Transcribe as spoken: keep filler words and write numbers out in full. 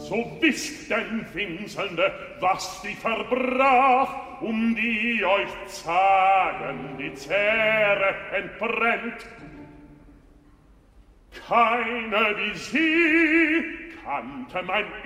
So wisst denn, Winselnde, was die verbrach, um die euch zagen die Zähre entbrennt. Keine wie sie kannte mein